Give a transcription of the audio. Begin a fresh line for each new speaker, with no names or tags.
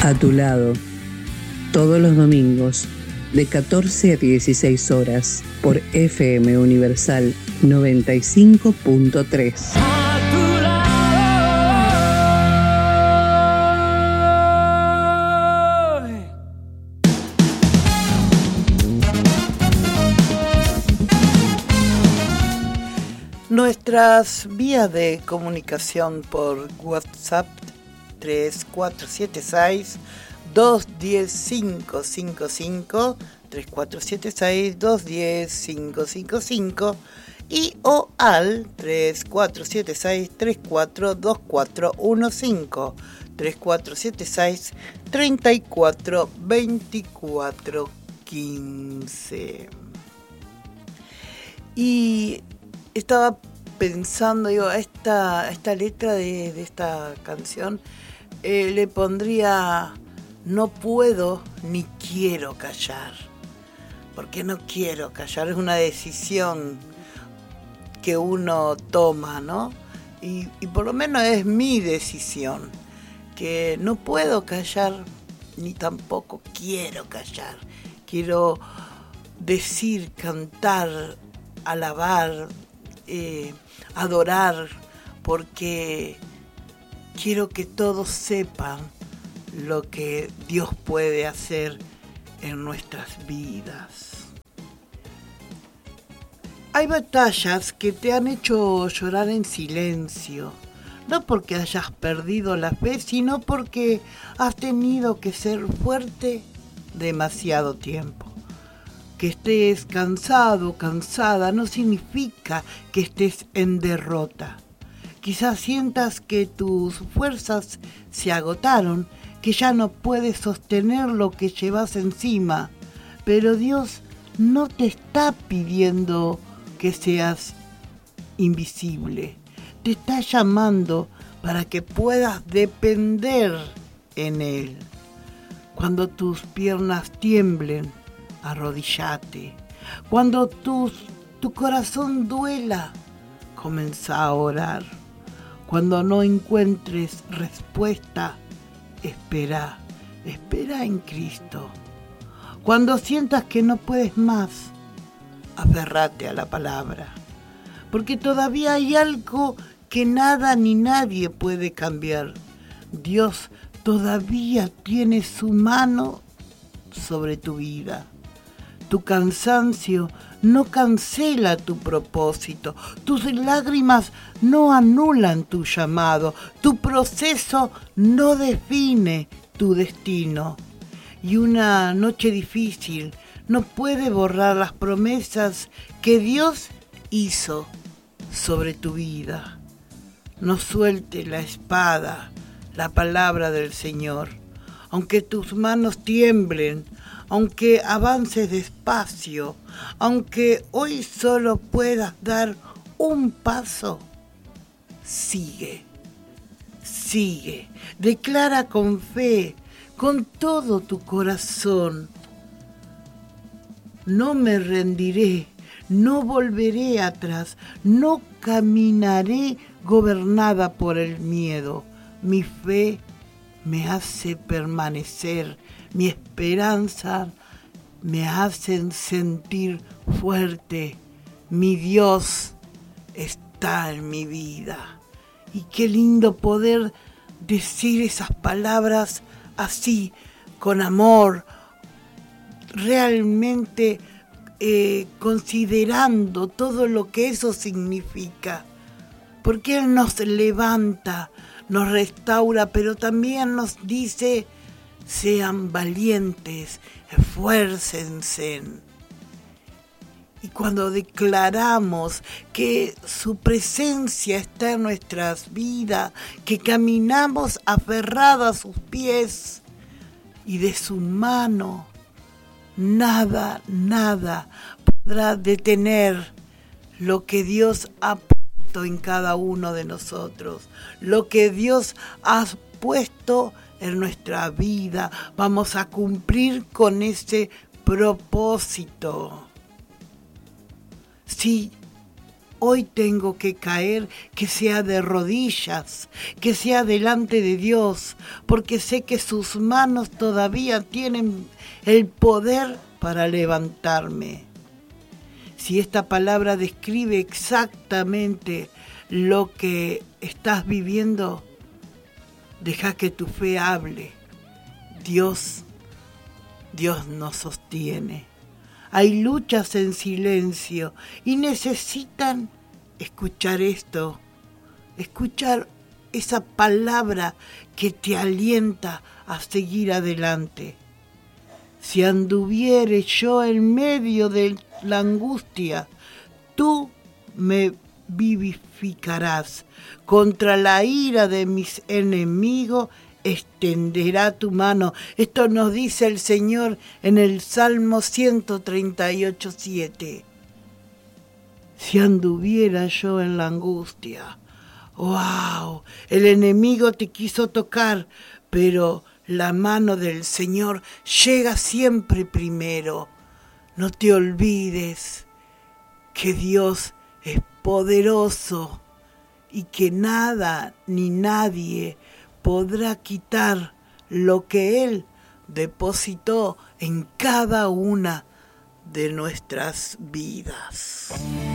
A tu lado, todos los domingos, de 14 a 16 horas, por FM Universal 95.3.
Nuestras vías de comunicación por WhatsApp 3476-210-555, 3476-210-555 y o al 3476-342415, 3476-342415. Y estaba pensando, digo, a esta letra de esta canción le pondría: no puedo ni quiero callar, porque no quiero callar, es una decisión que uno toma, ¿no? Y por lo menos es mi decisión, que no puedo callar ni tampoco quiero callar. Quiero decir, cantar, alabar, adorar, porque quiero que todos sepan lo que Dios puede hacer en nuestras vidas. Hay batallas que te han hecho llorar en silencio, no porque hayas perdido la fe, sino porque has tenido que ser fuerte demasiado tiempo. Que estés cansado, cansada, no significa que estés en derrota. Quizás sientas que tus fuerzas se agotaron, que ya no puedes sostener lo que llevas encima, pero Dios no te está pidiendo que seas invisible. Te está llamando para que puedas depender en Él. Cuando tus piernas tiemblen, arrodillate. Cuando tu corazón duela, comenzá a orar. Cuando no encuentres respuesta, espera en Cristo. Cuando sientas que no puedes más, aferrate a la palabra, porque todavía hay algo que nada ni nadie puede cambiar. Dios todavía tiene su mano sobre tu vida. Tu cansancio no cancela tu propósito. Tus lágrimas no anulan tu llamado. Tu proceso no define tu destino. Y una noche difícil no puede borrar las promesas que Dios hizo sobre tu vida. No suelte la espada, la palabra del Señor. Aunque tus manos tiemblen, aunque avances despacio, aunque hoy solo puedas dar un paso, sigue, declara con fe, con todo tu corazón: no me rendiré, no volveré atrás, no caminaré gobernada por el miedo. Mi fe me hace permanecer, mi esperanza me hace sentir fuerte. Mi Dios está en mi vida. Y qué lindo poder decir esas palabras así, con amor, realmente considerando todo lo que eso significa. Porque Él nos levanta, nos restaura, pero también nos dice: sean valientes, esfuércense. Y cuando declaramos que su presencia está en nuestras vidas, que caminamos aferrados a sus pies y de su mano, nada podrá detener lo que Dios ha puesto en cada uno de nosotros, lo que Dios ha puesto en nuestra vida. Vamos a cumplir con ese propósito. Sí, hoy tengo que caer, que sea de rodillas, que sea delante de Dios, porque sé que sus manos todavía tienen el poder para levantarme. Si esta palabra describe exactamente lo que estás viviendo, deja que tu fe hable. Dios nos sostiene. Hay luchas en silencio y necesitan escuchar esto, escuchar esa palabra que te alienta a seguir adelante. Si anduviere yo en medio de la angustia, tú me vivificarás. Contra la ira de mis enemigos extenderá tu mano. Esto nos dice el Señor en el Salmo 138:7. Si anduviera yo en la angustia, ¡wow! El enemigo te quiso tocar, pero la mano del Señor llega siempre primero. No te olvides que Dios es poderoso y que nada ni nadie podrá quitar lo que Él depositó en cada una de nuestras vidas.